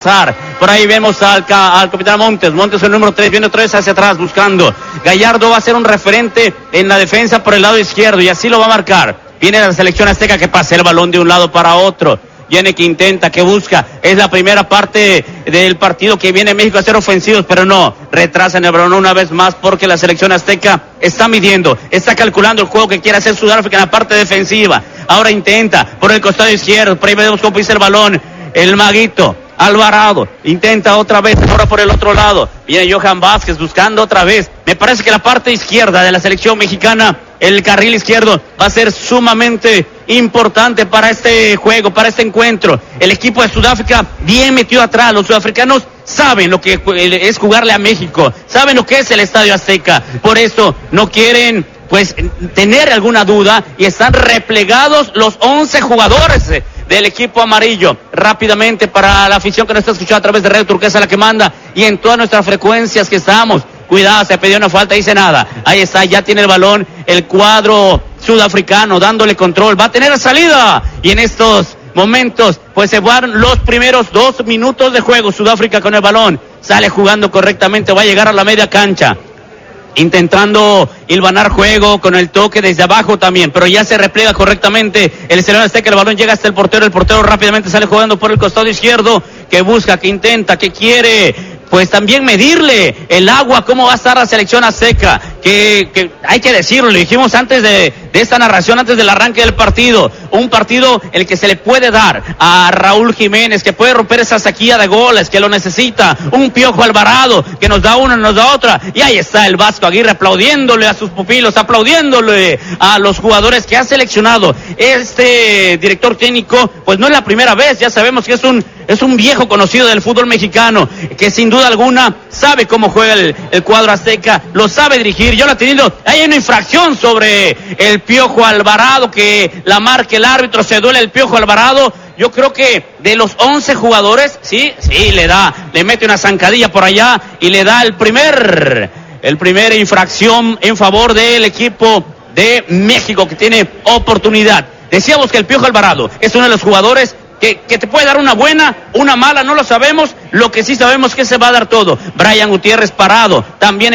Por ahí vemos al capitán Montes, el número 3, viene otra vez hacia atrás buscando. Gallardo va a ser un referente en la defensa por el lado izquierdo y así lo va a marcar. Viene la selección azteca que pase el balón de un lado para otro. Viene que intenta, que busca. Es la primera parte del partido que viene México a ser ofensivos, pero no. Retrasan el balón una vez más porque la selección azteca está midiendo, está calculando el juego que quiere hacer Sudáfrica en la parte defensiva. Ahora intenta por el costado izquierdo. Por ahí vemos cómo pisa el balón. El maguito Alvarado intenta otra vez, ahora por el otro lado. Viene Johan Vázquez buscando otra vez. Me parece que la parte izquierda de la selección mexicana, el carril izquierdo, va a ser sumamente importante para este juego, para este encuentro. El equipo de Sudáfrica bien metido atrás. Los sudafricanos saben lo que es jugarle a México, saben lo que es el Estadio Azteca. Por eso no quieren tener alguna duda y están replegados los 11 jugadores del equipo amarillo. Rápidamente para la afición que nos está escuchando a través de Radio Turquesa, la que manda, y en todas nuestras frecuencias que estamos. Cuidado, se pidió una falta, dice nada. Ahí está, ya tiene el balón el cuadro sudafricano, dándole control. Va a tener salida. Y en estos momentos, se van los primeros 2 minutos de juego. Sudáfrica con el balón. Sale jugando correctamente, va a llegar a la media cancha. Intentando hilvanar juego con el toque desde abajo también, pero ya se replega correctamente el Estadio Azteca, el balón llega hasta el portero rápidamente sale jugando por el costado izquierdo, que busca, que intenta, que quiere, también medirle el agua, cómo va a estar la selección azteca, que hay que decirlo, lo dijimos antes de esta narración, antes del arranque del partido, un partido el que se le puede dar a Raúl Jiménez, que puede romper esa sequía de goles, que lo necesita, un Piojo Alvarado, que nos da una, nos da otra, y ahí está el Vasco Aguirre aplaudiéndole a sus pupilos, aplaudiéndole a los jugadores que ha seleccionado este director técnico. No es la primera vez, ya sabemos que es un viejo conocido del fútbol mexicano, que sin duda alguna sabe cómo juega el cuadro azteca, lo sabe dirigir. Yo lo he tenido, hay una infracción sobre el Piojo Alvarado, que la marca el árbitro, se duele el Piojo Alvarado. Yo creo que de los 11 jugadores, sí, le mete una zancadilla por allá y le da el primer infracción en favor del equipo de México, que tiene oportunidad. Decíamos que el Piojo Alvarado es uno de los jugadores que te puede dar una buena, una mala, no lo sabemos. Lo que sí sabemos es que se va a dar todo. Brian Gutiérrez parado, también